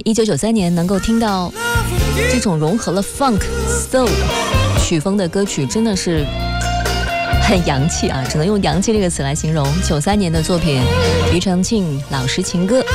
1993年能够听到这种融合了 funk soul 曲风的歌曲，真的是很洋气啊，只能用洋气这个词来形容。93年的作品，庾澄庆《老实情歌》，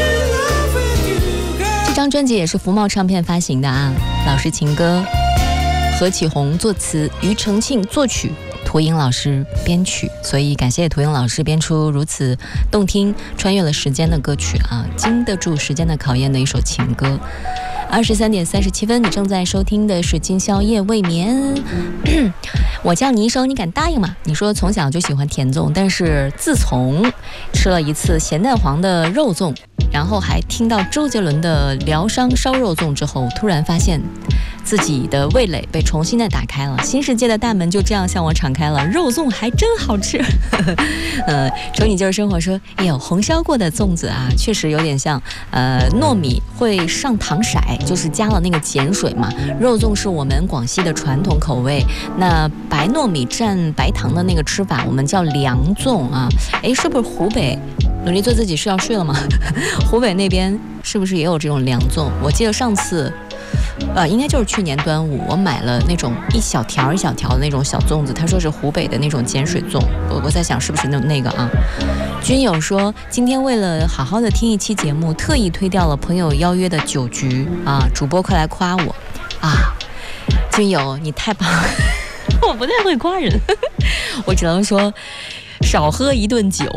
这张专辑也是福茂唱片发行的啊，《老实情歌》，何启宏作词，庾澄庆作曲，涂莹老师编曲，所以感谢涂莹老师编出如此动听、穿越了时间的歌曲啊，经得住时间的考验的一首情歌。23点37分，你正在收听的是今宵夜未眠。我叫你一声，你敢答应吗？你说从小就喜欢甜粽，但是自从吃了一次咸蛋黄的肉粽，然后还听到周杰伦的疗伤烧肉粽之后，突然发现自己的味蕾被重新的打开了，新世界的大门就这样向我敞开了，肉粽还真好吃。瞅你就是生活说，哎呦，红烧过的粽子啊，确实有点像糯米会上糖色，就是加了那个碱水嘛。肉粽是我们广西的传统口味，那白糯米蘸白糖的那个吃法，我们叫凉粽啊。哎，是不是湖北？努力做自己是要睡了吗？湖北那边是不是也有这种凉粽？我记得上次应该就是去年端午，我买了那种一小条一小条的那种小粽子，他说是湖北的那种碱水粽，我在想是不是那个啊。君友说今天为了好好的听一期节目，特意推掉了朋友邀约的酒局啊，主播快来夸我啊！君友你太棒了，我不太会夸人，我只能说少喝一顿酒，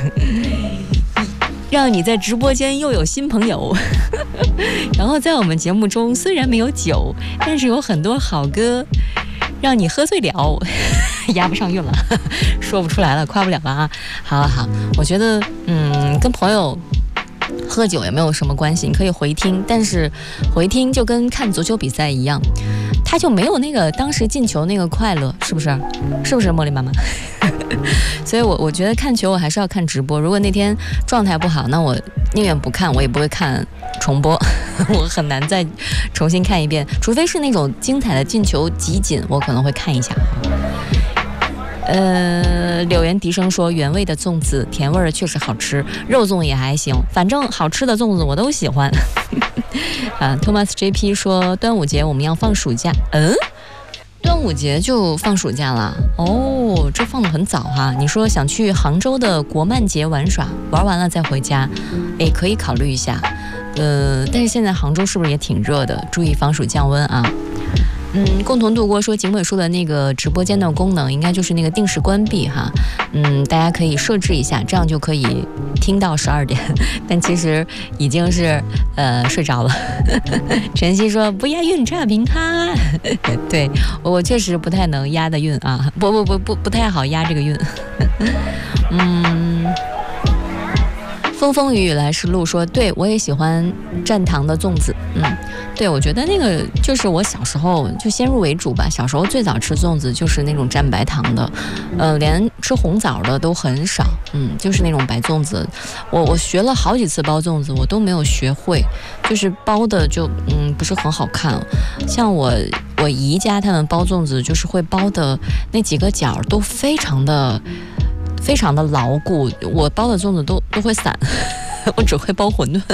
让你在直播间又有新朋友。然后在我们节目中虽然没有酒，但是有很多好歌让你喝醉了。押不上韵了，说不出来了，夸不了了啊。好，我觉得跟朋友喝酒也没有什么关系，你可以回听，但是回听就跟看足球比赛一样，他就没有那个当时进球那个快乐，是不是茉莉妈妈？所以我觉得看球我还是要看直播，如果那天状态不好，那我宁愿不看，我也不会看重播。我很难再重新看一遍，除非是那种精彩的进球集锦，我可能会看一下。柳岩笛声说原味的粽子甜味儿确实好吃，肉粽也还行，反正好吃的粽子我都喜欢。Thomas JP 说端午节我们要放暑假，端午节就放暑假了哦，这放得很早哈。你说想去杭州的国漫节玩耍，玩完了再回家，可以考虑一下。但是现在杭州是不是也挺热的？注意防暑降温啊。共同度过说警委说的那个直播间的功能应该就是那个定时关闭哈，大家可以设置一下，这样就可以听到12点，但其实已经是睡着了。晨曦说不押韵差评哈。对，我确实不太能押的韵啊，不太好押这个韵。风风雨雨来时路说对，我也喜欢蘸糖的粽子。对，我觉得那个就是我小时候就先入为主吧，小时候最早吃粽子就是那种蘸白糖的，连吃红枣的都很少，就是那种白粽子。我学了好几次包粽子，我都没有学会，就是包的就不是很好看。像我姨家他们包粽子，就是会包的那几个角都非常的牢固，我包的粽子都会散，我只会包馄饨。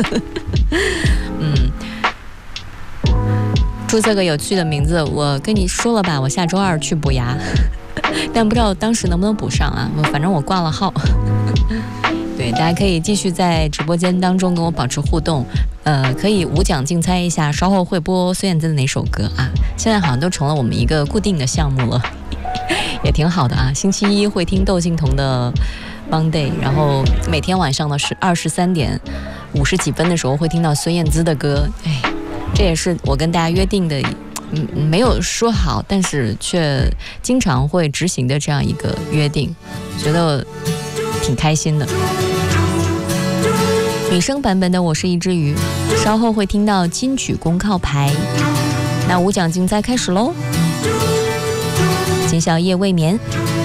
注册个有趣的名字，我跟你说了吧，我下周2去补牙，但不知道当时能不能补上啊，反正我挂了号。对，大家可以继续在直播间当中跟我保持互动，可以无奖竞猜一下，稍后会播孙燕姿的哪首歌啊？现在好像都成了我们一个固定的项目了。也挺好的啊，星期一会听窦靖童的 Monday， 然后每天晚上的23点50几分的时候会听到孙燕姿的歌，这也是我跟大家约定的，没有说好，但是却经常会执行的这样一个约定，觉得挺开心的。女生版本的我是一只鱼，稍后会听到金曲公告牌。那无奖竞猜开始喽。今宵夜未眠，